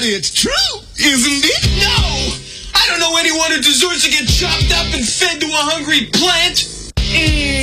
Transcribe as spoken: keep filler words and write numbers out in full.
it's true, isn't it? No! I don't know anyone who deserves to get chopped up and fed to a hungry plant.